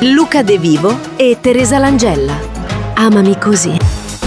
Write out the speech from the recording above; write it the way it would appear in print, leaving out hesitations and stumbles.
Luca De Vivo e Teresa Langella. Amami così.